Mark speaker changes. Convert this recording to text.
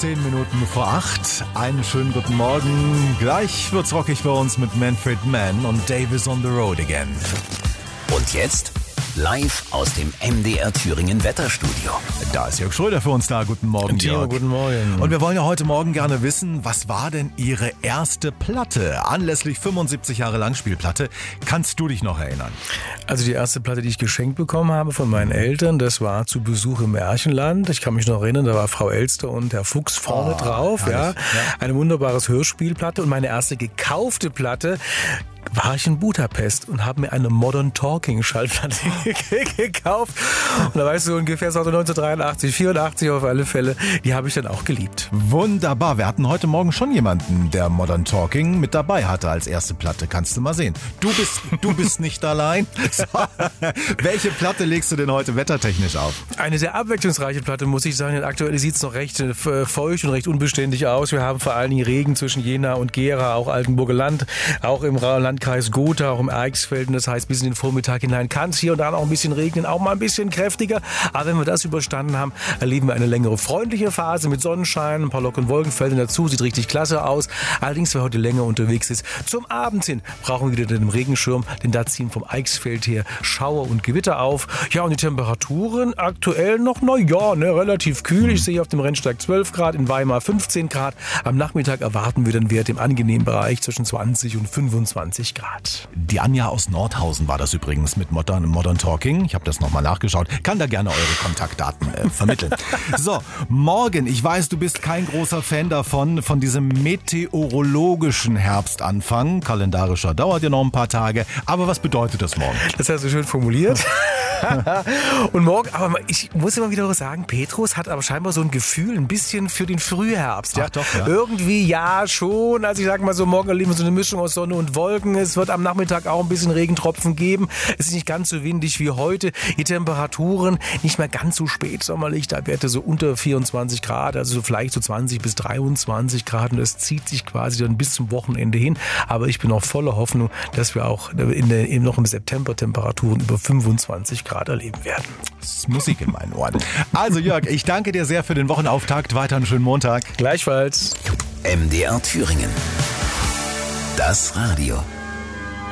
Speaker 1: 7:10. Einen schönen guten Morgen. Gleich wird's rockig bei uns mit Manfred Mann und Davis on the Road again.
Speaker 2: Und jetzt live aus dem MDR Thüringen Wetterstudio.
Speaker 1: Da ist Jörg Schröder für uns da. Guten Morgen, Jörg.
Speaker 3: Guten Morgen.
Speaker 1: Und wir wollen ja heute Morgen gerne wissen, was war denn Ihre erste Platte? Anlässlich 75 Jahre Langspielplatte. Kannst du dich noch erinnern?
Speaker 3: Also die erste Platte, die ich geschenkt bekommen habe von meinen Eltern, das war zu Besuch im Märchenland. Ich kann mich noch erinnern, da war Frau Elster und Herr Fuchs vorne drauf. Ja. Eine wunderbares Hörspielplatte. Und meine erste gekaufte Platte war ich in Budapest und habe mir eine Modern Talking Schallplatte gekauft. Und da weißt du ungefähr, so 1983, 84 auf alle Fälle. Die habe ich dann auch geliebt.
Speaker 1: Wunderbar. Wir hatten heute Morgen schon jemanden, der Modern Talking mit dabei hatte als erste Platte. Kannst du mal sehen. Du bist nicht allein. So. Welche Platte legst du denn heute wettertechnisch auf?
Speaker 3: Eine sehr abwechslungsreiche Platte, muss ich sagen. Denn aktuell sieht es noch recht feucht und recht unbeständig aus. Wir haben vor allen Dingen Regen zwischen Jena und Gera, auch Altenburger Land, auch im Landkreis Gotha, auch im Eichsfeld. Und das heißt, bis in den Vormittag hinein kann es hier und da auch ein bisschen regnen, auch mal ein bisschen kräftiger. Aber wenn wir das überstanden haben, erleben wir eine längere freundliche Phase mit Sonnenschein, ein paar Locken- und Wolkenfeldern dazu. Sieht richtig klasse aus. Allerdings, wer heute länger unterwegs ist, zum Abend hin brauchen wir wieder den Regenschirm, denn da ziehen vom Eichsfeld her Schauer und Gewitter auf. Ja, und die Temperaturen aktuell noch, relativ kühl. Ich sehe auf dem Rennsteig 12 Grad, in Weimar 15 Grad. Am Nachmittag erwarten wir den Wert im angenehmen Bereich zwischen 20 und 25 Grad.
Speaker 1: Die Anja aus Nordhausen war das übrigens mit Modern Talking. Ich habe das nochmal nachgeschaut. Kann da gerne eure Kontaktdaten vermitteln. So, morgen, ich weiß, du bist kein großer Fan von diesem meteorologischen Herbstanfang. Kalendarischer dauert ja noch ein paar Tage. Aber was bedeutet das morgen?
Speaker 3: Das hast du schön formuliert. Und morgen, aber ich muss immer wieder sagen, Petrus hat aber scheinbar so ein Gefühl ein bisschen für den Frühherbst. Ja?
Speaker 1: Ach doch, ja.
Speaker 3: Irgendwie ja schon. Also ich sag mal so, morgen erleben wir so eine Mischung aus Sonne und Wolken. Es wird am Nachmittag auch ein bisschen Regentropfen geben. Es ist nicht ganz so windig wie heute. Die Temperaturen nicht mehr ganz so spät sommerlich. Da Werte so unter 24 Grad, also so vielleicht so 20 bis 23 Grad. Und das zieht sich quasi dann bis zum Wochenende hin. Aber ich bin auch voller Hoffnung, dass wir auch noch im September Temperaturen über 25 Grad erleben werden.
Speaker 1: Das ist Musik in meinen Ohren. Also Jörg, ich danke dir sehr für den Wochenauftakt. Weiter einen schönen Montag.
Speaker 3: Gleichfalls.
Speaker 2: MDR Thüringen. Das Radio.